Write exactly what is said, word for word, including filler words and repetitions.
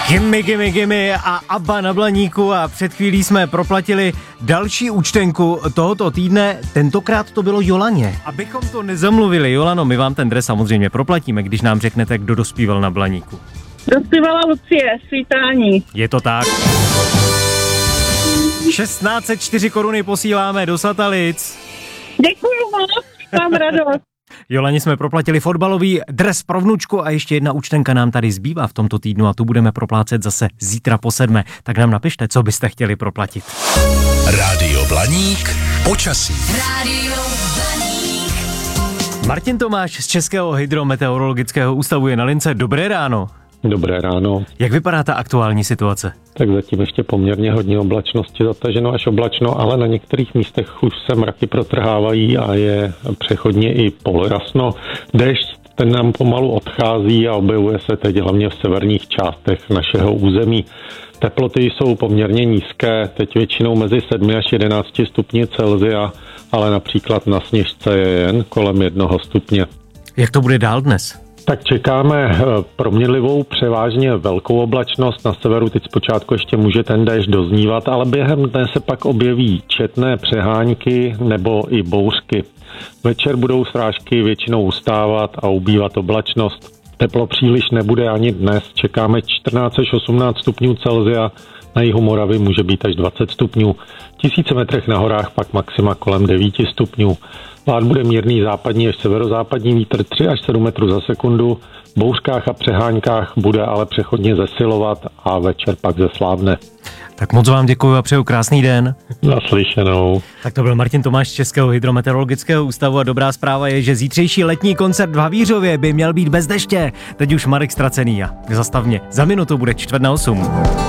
Gimme, gimme, gimme a Abba na Blaníku a před chvílí jsme proplatili další účtenku tohoto týdne, tentokrát to bylo Jolaně. Abychom to nezamluvili, Jolano, my vám ten dres samozřejmě proplatíme, když nám řeknete, kdo dospíval na Blaníku. Dospívala Lucie, svítání. Je to tak. šestnáct set čtyři koruny posíláme do Satalic. Děkuju moc, mám radost. Jolaně jsme proplatili fotbalový dres pro vnučku a ještě jedna účtenka nám tady zbývá v tomto týdnu a tu budeme proplácet zase zítra po sedmé. Tak nám napište, co byste chtěli proplatit. Rádio Blaník, počasí. Rádio Blaník. Martin Tomáš z Českého hydrometeorologického ústavu je na lince. Dobré ráno. Dobré ráno. Jak vypadá ta aktuální situace? Tak zatím ještě poměrně hodně oblačnosti, zataženo až oblačno, ale na některých místech už se mraky protrhávají a je přechodně i polorasno. Déšť, ten nám pomalu odchází a objevuje se teď hlavně v severních částech našeho území. Teploty jsou poměrně nízké, teď většinou mezi sedmi až jedenácti stupni Celsia, ale například na Sněžce je jen kolem jednoho stupně. Jak to bude dál dnes? Tak čekáme proměnlivou převážně velkou oblačnost. Na severu teď zpočátku ještě může ten déšť doznívat, ale během dne se pak objeví četné přehánky nebo i bouřky. Večer budou srážky většinou ustávat a ubývat oblačnost. Teplo příliš nebude ani dnes. Čekáme čtrnáct až osmnáct stupňů Celsia. Na jihu Moravy může být až dvacet stupňů. V tisíci metrech na horách pak maxima kolem devět stupňů. Vlád bude mírný západní až severozápadní vítr tři až sedm metrů za sekundu. V bouřkách a přeháňkách bude ale přechodně zesilovat a večer pak zeslábne. Tak moc vám děkuji a přeju krásný den. Naslyšenou. Tak to byl Martin Tomáš z Českého hydrometeorologického ústavu a dobrá zpráva je, že zítřejší letní koncert v Havířově by měl být bez deště. Teď už Marek Ztracený a zastavně. Za minutu bude čtvrt na osm.